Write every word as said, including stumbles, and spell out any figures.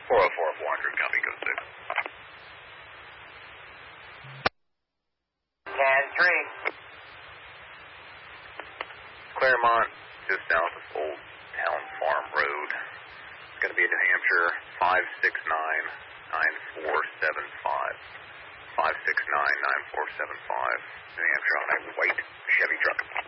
four oh four, four hundred, copy, go six. ten three. Claremont, just south of Old Town Farm Road. It's going to be in New Hampshire, five six nine, nine four seven five. five six nine, nine four seven five. New Hampshire on a white Chevy truck.